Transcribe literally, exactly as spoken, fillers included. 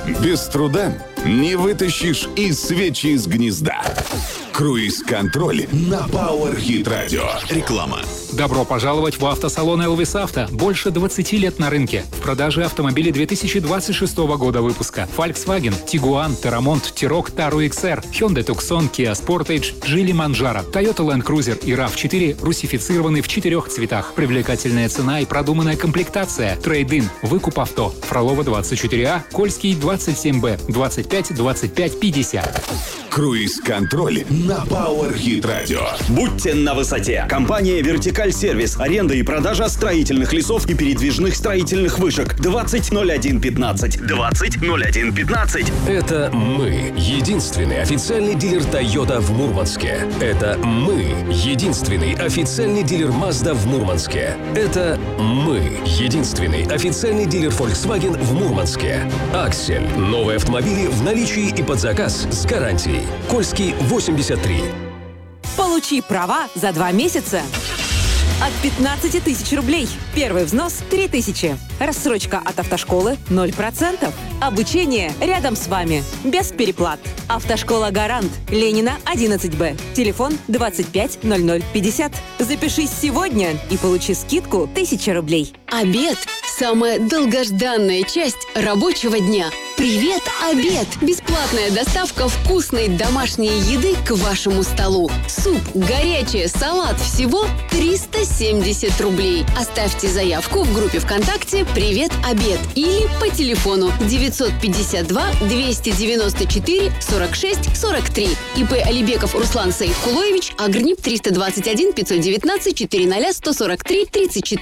Без труда не вытащишь и свечи из гнезда. Круиз-контроль на Power Hit Radio. Реклама. Добро пожаловать в автосалон Элвис Авто. Больше двадцати лет на рынке. В продаже автомобили две тысячи двадцать шестого года выпуска. Volkswagen, Tiguan, Terramont, T-Roc, Taru икс эр, Hyundai Tucson, Kia Sportage, Geely Manjaro, Toyota Land Cruiser и рав четыре русифицированы в четырех цветах. Привлекательная цена и продуманная комплектация. Трейд-ин. Выкуп авто. Фролова двадцать четыре А, Кольский двадцать семь Б, двадцать пять двадцать пять пятьдесят. Круиз-контроль на Power Hit Radio. Будьте на высоте. Компания «Вертикаль Сервис». Аренда и продажа строительных лесов и передвижных строительных вышек. двадцать ноль один пятнадцать. двадцать ноль один пятнадцать. Это мы. Единственный официальный дилер Toyota в Мурманске. Это мы. Единственный официальный дилер Mazda в Мурманске. Это мы. Единственный официальный дилер Volkswagen в Мурманске. Аксель. Новые автомобили в наличии и под заказ с гарантией. Кольский восемьдесят три. Получи права за два месяца от пятнадцати тысяч рублей. Первый взнос – три тысячи. Рассрочка от автошколы – ноль процентов. Обучение рядом с вами. Без переплат. Автошкола «Гарант». Ленина, одиннадцать Б. Телефон двадцать пять ноль ноль пятьдесят. Запишись сегодня и получи скидку тысяча рублей. Обед – самая долгожданная часть рабочего дня. Привет, обед! Бесплатная доставка вкусной домашней еды к вашему столу. Суп, горячее, салат – всего триста семьдесят рублей. Оставьте заявку в группе ВКонтакте «Привет, обед» или по телефону девятьсот пятьдесят два двести девяносто четыре сорок шесть сорок три. ИП Алибеков Руслан Саидкулоевич, Агрнип триста двадцать один пятьсот девятнадцать четыреста сто сорок три тридцать четыре.